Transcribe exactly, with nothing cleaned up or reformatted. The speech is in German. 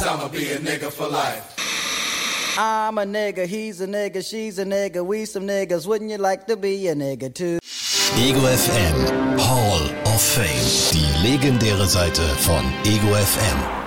I'ma be a nigga for life. I'm a nigga, he's a nigga, she's a nigga, we some niggas, wouldn't you like to be a nigga too? Ego F M Hall of Fame. Die legendäre Seite von Ego F M.